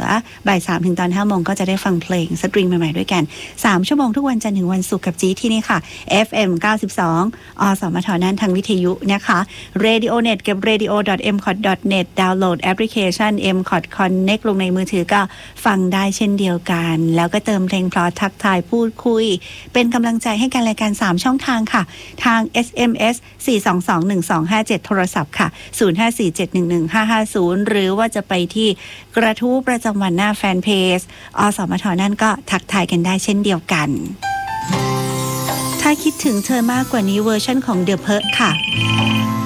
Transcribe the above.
บ่าย 3 ถึงตอน 5 โมงก็จะได้ฟังเพลงสตริงใหม่ๆด้วยกัน3 ชั่วโมงทุกวันจันทร์ถึงวันศุกร์กับจีที่นี่ค่ะ FM 92 อสมทนั้นทางวิทยุนะคะ RadioNet กับ radio.mcot.net ดาวน์โหลดแอปพลิเคชัน mcot connect ลงในมือถือก็ฟังได้เช่นเดียวกันแล้วก็เติมเพลงเพราะทักทายพูดคุยเป็นกำลังใจให้กันรายการ3ช่องทางค่ะทาง SMS 4221257 โทรศัพท์ค่ะ0547115550หรือว่าจะไปที่กระทู้ประจำวันหน้าแฟนเพจอสมทนั่นก็ทักทายกันได้เช่นเดียวกันถ้าคิดถึงเธอมากกว่านี้เวอร์ชั่นของ The Perk ค่ะ